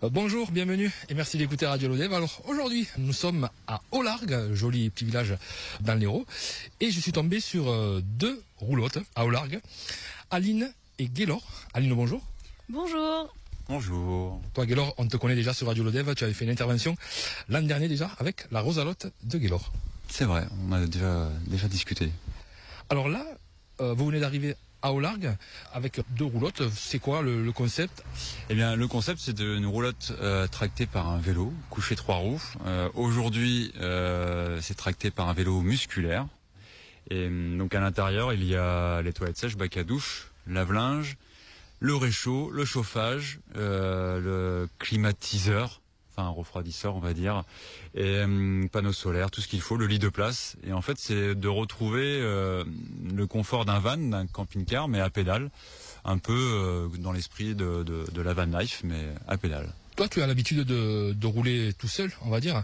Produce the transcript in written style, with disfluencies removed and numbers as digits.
Bonjour, bienvenue et merci d'écouter Radio Lodève. Alors aujourd'hui, nous sommes à Aulargues, joli petit village dans l'Hérault, et je suis tombé sur deux roulottes à Aulargues, Aline et Gaylor. Aline, bonjour. Bonjour. Bonjour. Toi, Gaylor, on te connaît déjà sur Radio Lodève, tu avais fait une intervention l'an dernier déjà avec la Rosalotte de Gaylor. C'est vrai, on a déjà discuté. Alors là, vous venez d'arriver à Aulargues avec deux roulottes. C'est quoi le concept? Eh bien, le concept, c'est une roulotte tractée par un vélo, couché 3 roues. Aujourd'hui, c'est tracté par un vélo musculaire. Et donc à l'intérieur, il y a les toilettes sèches, bac à douche, lave-linge, le réchaud, le chauffage, le climatiseur, enfin un refroidisseur on va dire, et panneau solaire, tout ce qu'il faut, le lit de place. Et en fait c'est de retrouver le confort d'un van, d'un camping-car, mais à pédale, un peu dans l'esprit de la van life, mais à pédale. Toi, tu as l'habitude de rouler tout seul, on va dire.